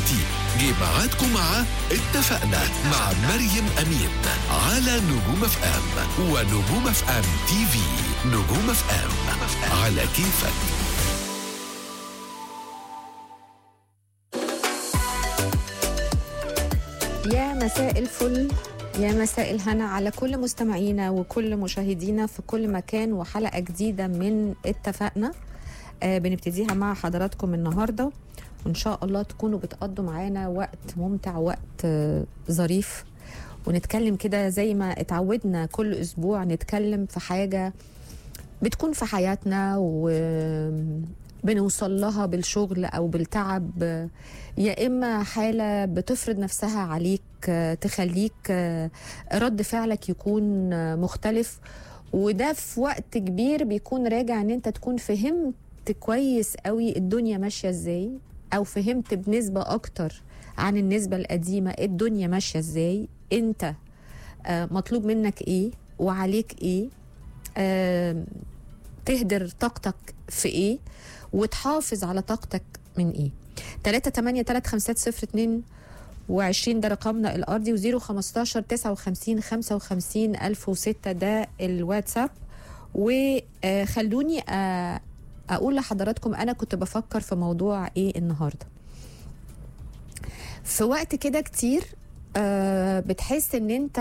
دلوقتي جه ميعادكم مع اتفقنا مع مريم أمين على نجوم اف ام ونجوم اف ام تي في. نجوم اف ام على كيفك. يا مساء الفل، يا مساء الهنا على كل مستمعينا وكل مشاهدينا في كل مكان، وحلقة جديدة من اتفقنا بنبتديها مع حضراتكم النهاردة، وإن شاء الله تكونوا بتقضوا معانا وقت ممتع، وقت ظريف، ونتكلم كده زي ما اتعودنا كل أسبوع نتكلم في حاجة بتكون في حياتنا وبنوصل لها بالشغل أو بالتعب، يا إما حالة بتفرض نفسها عليك تخليك رد فعلك يكون مختلف، وده في وقت كبير بيكون راجع ان انت تكون فهمت كويس قوي الدنيا ماشية ازاي، او فهمت بنسبة اكتر عن النسبة القديمة الدنيا ماشية ازاي، انت مطلوب منك ايه وعليك ايه، تهدر طاقتك في ايه وتحافظ على طاقتك من ايه. 3835022 ده رقمنا الارضي، و015 59 55 1006 ده الواتساب. وخلوني اقول لحضراتكم انا كنت بفكر في موضوع ايه النهارده. في وقت كده كتير بتحس ان انت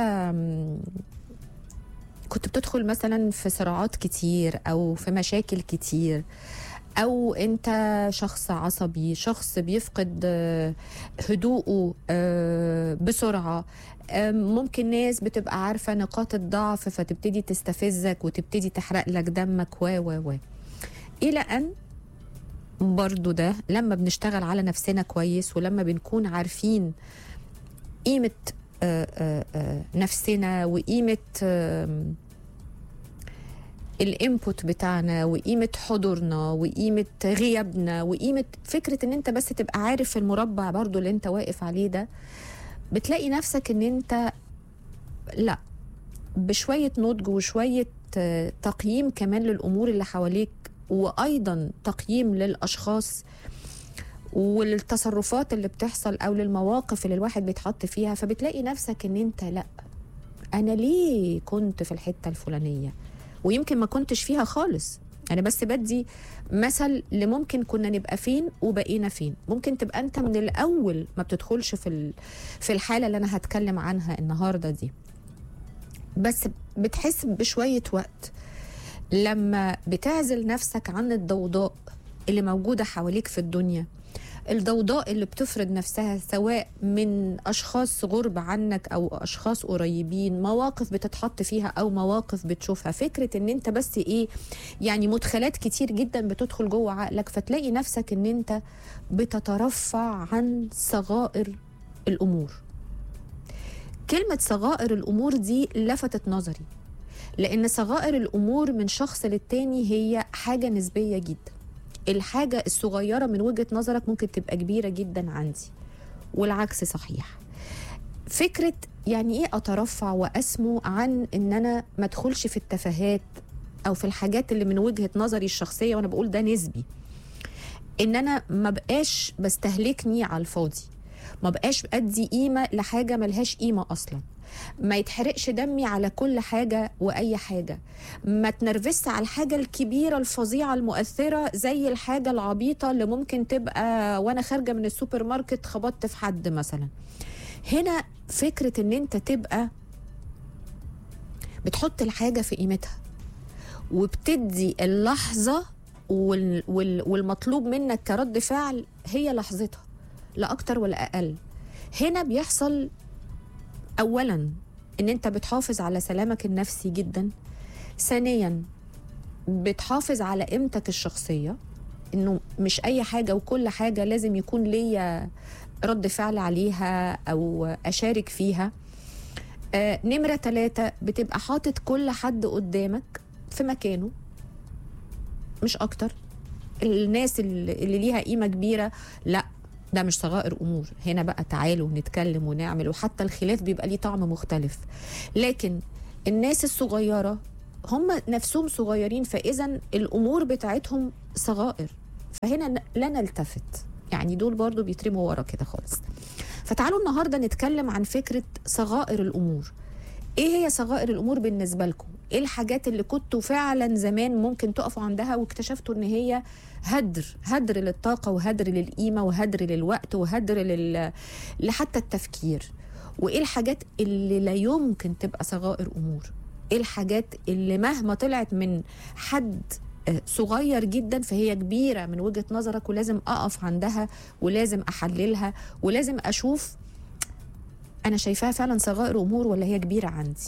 كنت بتدخل مثلا في صراعات كتير او في مشاكل كتير، او انت شخص عصبي، شخص بيفقد هدوءه بسرعة، ممكن ناس بتبقى عارفة نقاط الضعف فتبتدي تستفزك وتبتدي تحرق لك دمك و الى ان برضو ده لما بنشتغل على نفسنا كويس، ولما بنكون عارفين قيمة نفسنا وقيمة الانبوت بتاعنا وقيمة حضورنا وقيمة غيابنا وقيمة فكرة ان انت بس تبقى عارف المربع برضو اللي انت واقف عليه ده، بتلاقي نفسك ان انت لا، بشوية نضج وشوية تقييم كمان للأمور اللي حواليك، وأيضا تقييم للأشخاص والتصرفات اللي بتحصل أو للمواقف اللي الواحد بيتحط فيها، فبتلاقي نفسك ان انت لا، أنا ليه كنت في الحتة الفلانية ويمكن ما كنتش فيها خالص. أنا بس بدي مثل لممكن كنا نبقى فين وبقينا فين. ممكن تبقى أنت من الأول ما بتدخلش في الحالة اللي أنا هتكلم عنها النهاردة دي، بس بتحس بشوية وقت لما بتعزل نفسك عن الضوضاء اللي موجودة حواليك في الدنيا، الضوضاء اللي بتفرض نفسها سواء من أشخاص غرب عنك أو أشخاص قريبين، مواقف بتتحط فيها أو مواقف بتشوفها، فكرة ان انت بس ايه يعني مدخلات كتير جدا بتدخل جوه عقلك، فتلاقي نفسك ان انت بتترفع عن صغائر الأمور. كلمة صغائر الأمور دي لفتت نظري، لأن صغائر الأمور من شخص للتاني هي حاجة نسبية جدا. الحاجة الصغيرة من وجهة نظرك ممكن تبقى كبيرة جدا عندي، والعكس صحيح. فكرة يعني ايه اترفع واسمو عن ان انا ما ادخلش في التفاهات او في الحاجات اللي من وجهة نظري الشخصية، وانا بقول ده نسبي، ان انا ما بقاش بستهلكني على الفاضي، ما بقاش ادي قيمة لحاجة ملهاش قيمة اصلا، ما يتحرقش دمي على كل حاجة وأي حاجة، ما تنرفزش على الحاجة الكبيرة الفظيعة المؤثرة زي الحاجة العبيطة اللي ممكن تبقى وأنا خارجة من السوبر ماركت خبطت في حد مثلا. هنا فكرة ان انت تبقى بتحط الحاجة في قيمتها وبتدي اللحظة والمطلوب منك كرد فعل هي لحظتها لا أكتر ولا أقل. هنا بيحصل أولا إن أنت بتحافظ على سلامك النفسي جدا، ثانيا بتحافظ على قيمتك الشخصية، إنه مش أي حاجة وكل حاجة لازم يكون ليا رد فعل عليها أو أشارك فيها. نمرة 3 بتبقى حاطط كل حد قدامك في مكانه مش أكتر. الناس اللي ليها قيمة كبيرة لا، ده مش صغائر أمور. هنا بقى تعالوا نتكلم ونعمل، وحتى الخلاف بيبقى ليه طعم مختلف. لكن الناس الصغيرة هم نفسهم صغيرين، فإذا الأمور بتاعتهم صغائر، فهنا لا نلتفت يعني دول برضو بيترموا ورا كده خالص. فتعالوا النهاردة نتكلم عن فكرة صغائر الأمور. ايه هي صغائر الأمور بالنسبة لكم؟ ايه الحاجات اللي كنتوا فعلا زمان ممكن تقفوا عندها واكتشفتوا ان هي هدر للطاقة وهدر للقيمة وهدر للوقت وهدر لحتى التفكير؟ وايه الحاجات اللي لا يمكن تبقى صغائر أمور؟ ايه الحاجات اللي مهما طلعت من حد صغير جدا فهي كبيرة من وجهة نظرك ولازم أقف عندها ولازم أحللها ولازم أشوف أنا شايفاها فعلا صغائر أمور ولا هي كبيرة عندي؟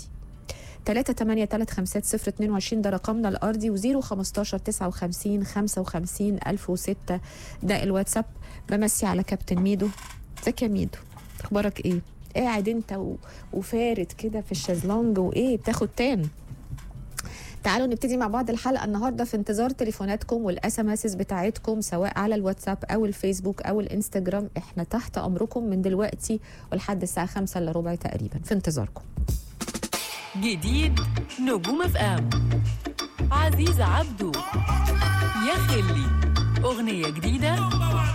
3835022 ده رقمنا الأرضي، و015 59 55 1006 ده الواتساب. بمسي على كابتن ميدو. ازيك يا ميدو؟ اخبارك ايه؟ قاعد انت وفارد كده في الشازلونج وايه بتاخد تان؟ تعالوا نبتدي مع بعض الحلقة النهاردة في انتظار تليفوناتكم والاسماسز بتاعتكم سواء على الواتساب او الفيسبوك او الانستجرام. احنا تحت امركم من دلوقتي ولحد الساعة 5:15 تقريبا، في انتظاركم. جديد نجوم اف ام، عزيز عبده يا خلي، اغنية جديدة